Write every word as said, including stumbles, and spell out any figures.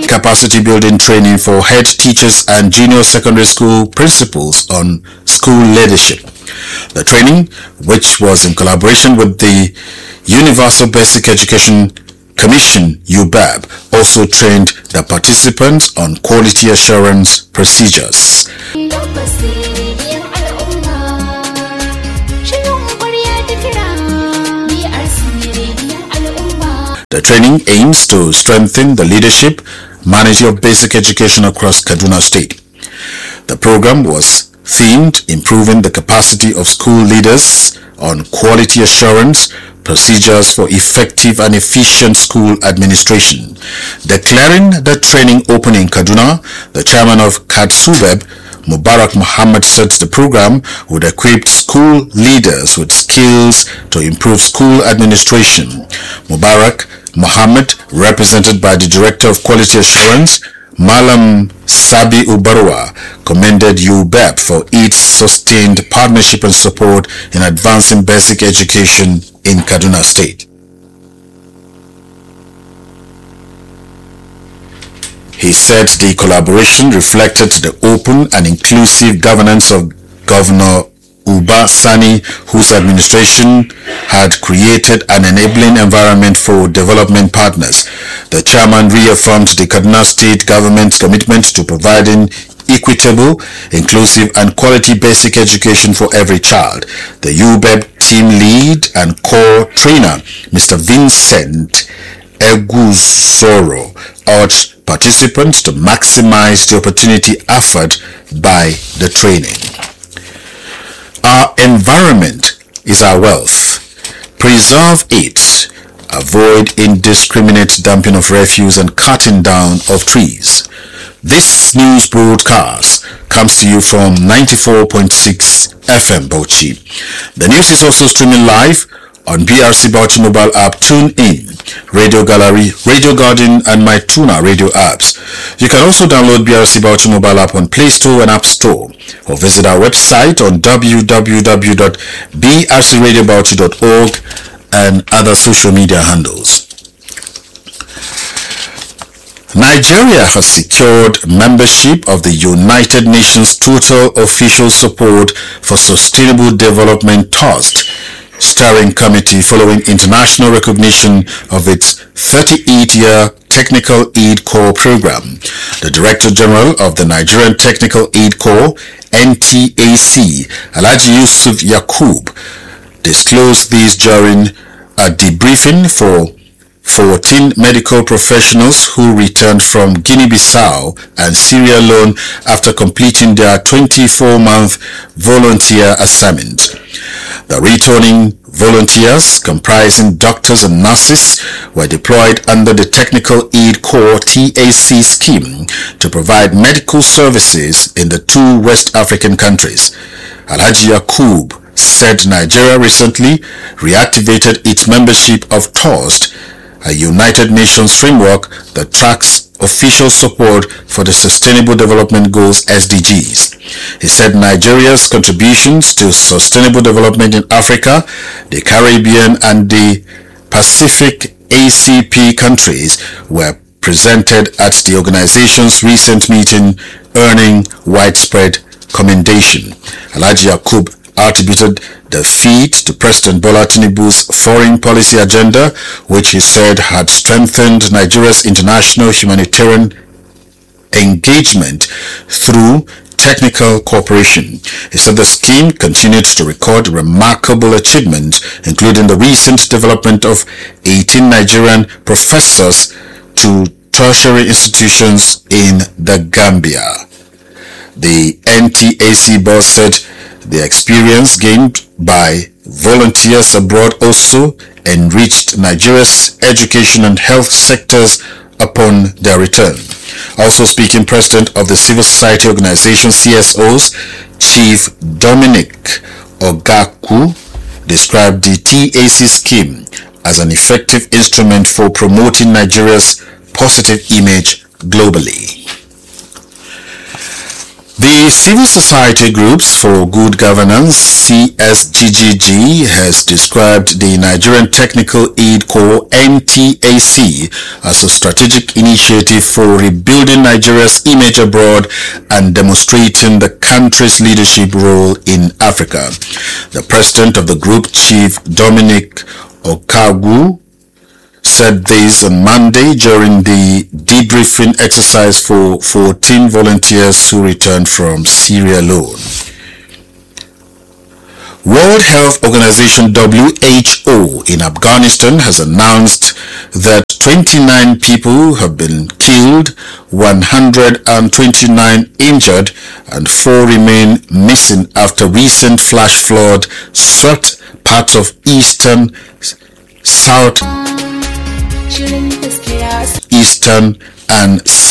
capacity building training for head teachers and junior secondary school principals on school leadership. The training, which was in collaboration with the Universal Basic Education Commission U B A B, also trained the participants on quality assurance procedures. The training aims to strengthen the leadership management of basic education across Kaduna State. The program was themed improving the capacity of school leaders on quality assurance procedures for effective and efficient school administration. Declaring the training open in Kaduna, the chairman of KADSUBEB, Mubarak Muhammad, said the program would equip school leaders with skills to improve school administration. Mubarak Muhammad, represented by the Director of Quality Assurance, Malam Sabi Ubarwa, commended U B A B for its sustained partnership and support in advancing basic education in Kaduna State. He said the collaboration reflected the open and inclusive governance of Governor Uba Sani, whose administration had created an enabling environment for development partners. The chairman reaffirmed the Kaduna State government's commitment to providing equitable, inclusive and quality basic education for every child. The U B A B team lead and core trainer, Mister Vincent Eguzoro, urged participants to maximize the opportunity offered by the training. Our environment is our wealth. Preserve it. Avoid indiscriminate dumping of refuse and cutting down of trees. This news broadcast comes to you from ninety-four point six F M Bauchi. The news is also streaming live on B R C Bauchi mobile app, Tune In, Radio Gallery, Radio Garden and My Tuna radio apps. You can also download B R C Bauchi mobile app on Play Store and App Store, or visit our website on w w w dot b r c radio bauchi dot org and other social media handles. Nigeria has secured membership of the United Nations Total Official Support for Sustainable Development TOST Steering Committee following international recognition of its thirty-eight year Technical Aid Corps program. The Director General of the Nigerian Technical Aid Corps, N T A C, Alhaji Yusuf Yakub, disclosed this during a debriefing for fourteen medical professionals who returned from Guinea-Bissau and Sierra Leone after completing their twenty-four month volunteer assignment. The returning volunteers, comprising doctors and nurses, were deployed under the Technical Aid Corps T A C scheme to provide medical services in the two West African countries. Alhaji Yakub said Nigeria recently reactivated its membership of TOST, a United Nations framework that tracks official support for the Sustainable Development Goals S D Gs. He said Nigeria's contributions to sustainable development in Africa, the Caribbean and the Pacific A C P countries were presented at the organization's recent meeting, earning widespread commendation. Alhaji Yakub attributed the feat to President Bola Tinubu's foreign policy agenda, which he said had strengthened Nigeria's international humanitarian engagement through technical cooperation. He said the scheme continued to record remarkable achievements, including the recent development of eighteen Nigerian professors to tertiary institutions in the Gambia. The N T A C boss said the experience gained by volunteers abroad also enriched Nigeria's education and health sectors upon their return. Also speaking, President of the Civil Society Organization C S Os, Chief Dominic Ogaku, described the T A C scheme as an effective instrument for promoting Nigeria's positive image globally. The Civil Society Groups for Good Governance (C S G G G) has described the Nigerian Technical Aid Corps (N T A C) as a strategic initiative for rebuilding Nigeria's image abroad and demonstrating the country's leadership role in Africa. The president of the group, Chief Dominic Okagu, said this on Monday during the debriefing exercise for fourteen volunteers who returned from Sierra Leone. World Health Organization W H O in Afghanistan has announced that twenty-nine people have been killed, one hundred twenty-nine injured, and four remain missing after recent flash flood swept parts of eastern, south, eastern and